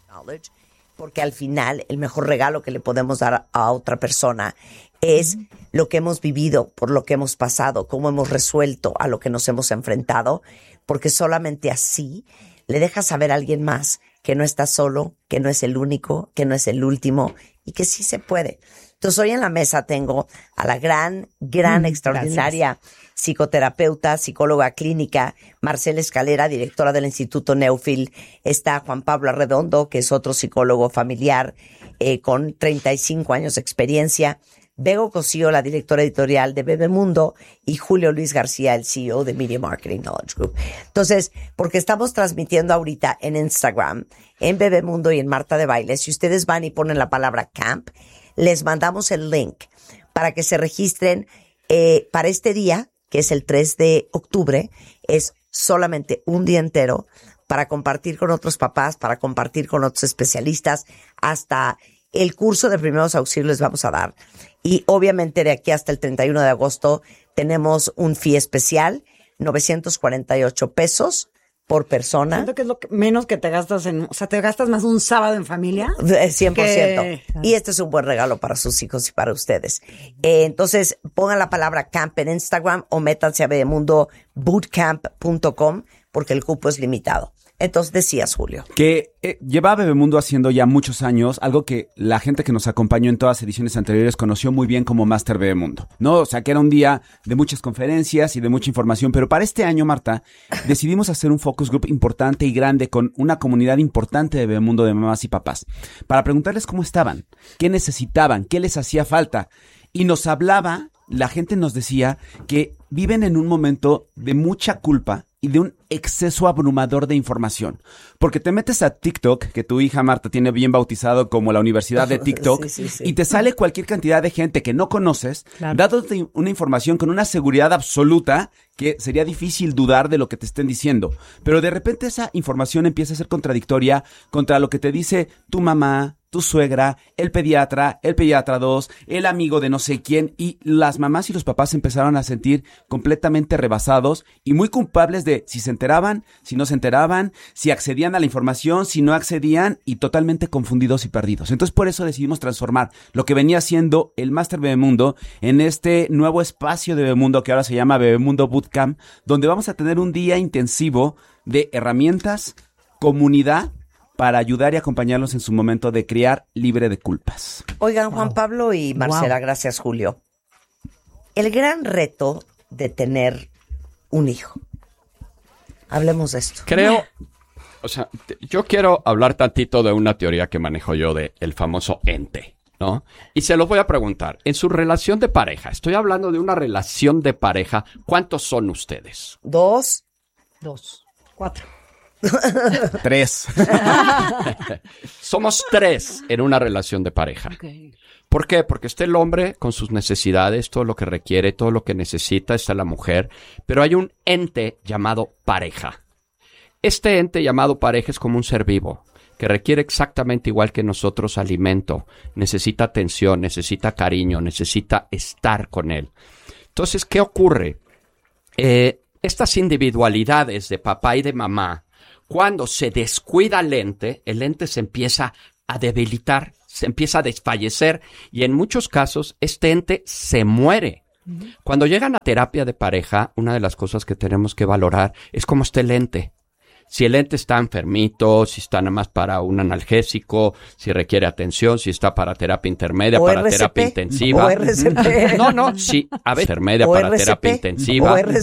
knowledge, porque al final el mejor regalo que le podemos dar a otra persona es lo que hemos vivido, por lo que hemos pasado, cómo hemos resuelto a lo que nos hemos enfrentado, porque solamente así le dejas saber a alguien más que no está solo, que no es el único, que no es el último y que sí se puede. Entonces hoy en la mesa tengo a la gran, extraordinaria psicoterapeuta, psicóloga clínica, Marcela Escalera, directora del Instituto Neufil. Está Juan Pablo Arredondo, que es otro psicólogo familiar con 35 años de experiencia. Bego Cosío, la directora editorial de Bebemundo, y Julio Luis García, el CEO de Media Marketing Knowledge Group. Entonces, porque estamos transmitiendo ahorita en Instagram, en Bebemundo y en Marta de Baile, si ustedes van y ponen la palabra camp, les mandamos el link para que se registren para este día, que es el 3 de octubre, es solamente un día entero para compartir con otros papás, para compartir con otros especialistas, hasta el curso de primeros auxilios les vamos a dar. Y obviamente de aquí hasta el 31 de agosto tenemos un fee especial, 948 pesos por persona. Siento que es lo menos que te gastas o sea, te gastas más un sábado en familia. 100%. Y este es un buen regalo para sus hijos y para ustedes. Entonces, pongan la palabra camp en Instagram o métanse a bebemundobootcamp.com porque el cupo es limitado. Entonces decías, Julio. Que lleva Bebemundo haciendo ya muchos años algo que la gente que nos acompañó en todas las ediciones anteriores conoció muy bien como Master Bebemundo, ¿no? O sea, que era un día de muchas conferencias y de mucha información, pero para este año, Marta, decidimos hacer un focus group importante y grande con una comunidad importante de Bebemundo de mamás y papás, para preguntarles cómo estaban, qué necesitaban, qué les hacía falta. Y nos hablaba, la gente nos decía que viven en un momento de mucha culpa y de un exceso abrumador de información. Porque te metes a TikTok, que tu hija Marta tiene bien bautizado como la universidad de TikTok, sí. Y te sale cualquier cantidad de gente que no conoces, dándote una información con una seguridad absoluta que sería difícil dudar de lo que te estén diciendo. Pero de repente esa información empieza a ser contradictoria contra lo que te dice tu mamá, tu suegra, el pediatra 2, el amigo de no sé quién, y las mamás y los papás empezaron a sentir completamente rebasados y muy culpables de si se enteraban, si no se enteraban, si accedían a la información, si no accedían, y totalmente confundidos y perdidos. Entonces por eso decidimos transformar lo que venía siendo el Master Bebemundo en este nuevo espacio de Bebemundo que ahora se llama Bebemundo Bootcamp, donde vamos a tener un día intensivo de herramientas, comunidad, para ayudar y acompañarlos en su momento de criar libre de culpas. Oigan, Juan Pablo y Marcela, gracias, Julio. El gran reto de tener un hijo. Hablemos de esto. Yo quiero hablar tantito de una teoría que manejo yo de el famoso ente, ¿no? Y se los voy a preguntar. En su relación de pareja, estoy hablando de una relación de pareja, ¿cuántos son ustedes? 2. 4. 3. Somos 3 en una relación de pareja. Okay. ¿Por qué? Porque está el hombre con sus necesidades, todo lo que requiere, todo lo que necesita, está la mujer, pero hay un ente llamado pareja. Este ente llamado pareja es como un ser vivo, que requiere exactamente igual que nosotros alimento, necesita atención, necesita cariño, necesita estar con él. Entonces, ¿qué ocurre? Estas individualidades de papá y de mamá, cuando se descuida el ente se empieza a debilitar, se empieza a desfallecer y en muchos casos este ente se muere. Cuando llegan a terapia de pareja, una de las cosas que tenemos que valorar es cómo está el ente. Si el ente está enfermito, si está nada más para un analgésico, si requiere atención, si está para terapia intermedia, para terapia intensiva. O RCP. No, sí, a ver, intermedia para terapia intensiva.